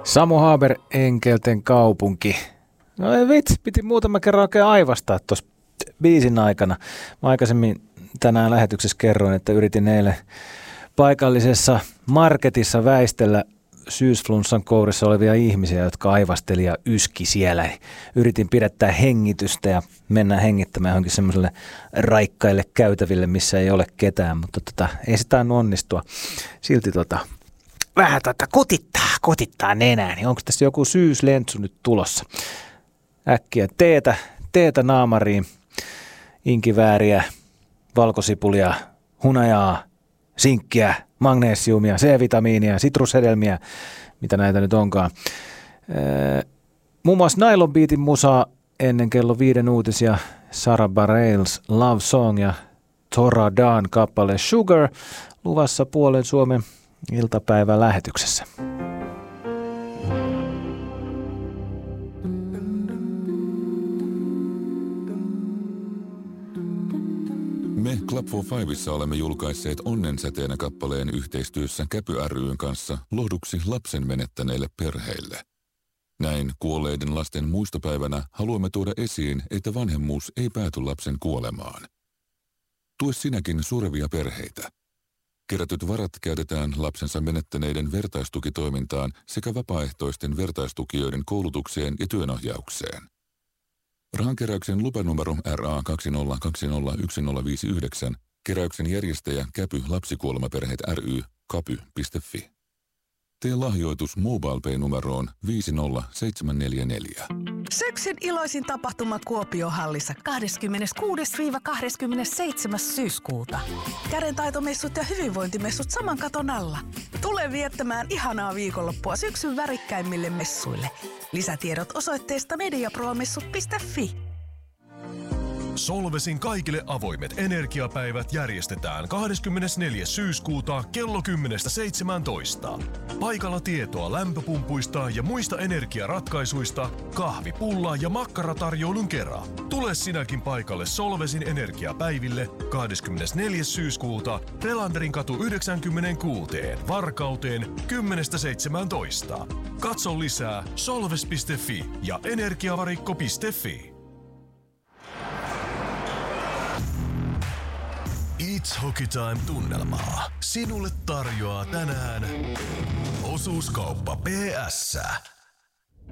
Samu Haber, Enkelten kaupunki. No ei vitsi, piti muutama kerran oikein aivastaa tuossa biisin aikana. Mä aikaisemmin tänään lähetyksessä kerroin, että yritin eilen paikallisessa marketissa väistellä syysflunssan kourissa olevia ihmisiä, jotka aivasteli ja yski siellä. Yritin pidättää hengitystä ja mennä hengittämään johonkin semmoiselle raikkaille käytäville, missä ei ole ketään, mutta ei se tainnut onnistua. Silti vähän kutittaa nenää, niin onko tässä joku syyslentsu nyt tulossa? Äkkiä teetä naamariin, inkivääriä, valkosipulia, hunajaa, sinkkiä, magnesiumia, C-vitamiinia, sitrushedelmiä, mitä näitä nyt onkaan. Muun muassa Nylon Beatin musaa ennen kello 5 uutisia, Sarah Bareilles Love Song ja Tora Dan kappale Sugar luvassa puolen Suomen iltapäivän lähetyksessä. Me Club for Fivessa olemme julkaisseet Onnensäteenä kappaleen yhteistyössä Käpy ry:n kanssa lohduksi lapsen menettäneille perheille. Näin kuolleiden lasten muistopäivänä haluamme tuoda esiin, että vanhemmuus ei pääty lapsen kuolemaan. Tue sinäkin surevia perheitä. Kerätyt varat käytetään lapsensa menettäneiden vertaistukitoimintaan sekä vapaaehtoisten vertaistukijoiden koulutukseen ja työnohjaukseen. Rahankeräyksen lupanumero RA20201059, keräyksen järjestäjä Käpy Lapsikuolemaperheet ry, kapy.fi. Tee lahjoitus MobilePay-numeroon 50744. Syksyn iloisin tapahtuma Kuopio-hallissa 26-27. syyskuuta. Kädentaitomessut ja hyvinvointimessut saman katon alla. Tule viettämään ihanaa viikonloppua syksyn värikkäimmille messuille. Lisätiedot osoitteesta mediapromessut.fi. Solvesin kaikille avoimet energiapäivät järjestetään 24. syyskuuta kello 10.17. Paikalla tietoa lämpöpumpuista ja muista energiaratkaisuista, kahvipulla ja makkaratarjoulun kera. Tule sinäkin paikalle Solvesin energiapäiville 24. syyskuuta Relanderin katu 96 Varkauteen 10.17. Katso lisää solves.fi ja energiavarikko.fi. It's Hockey Time-tunnelmaa sinulle tarjoaa tänään Osuuskauppa PS.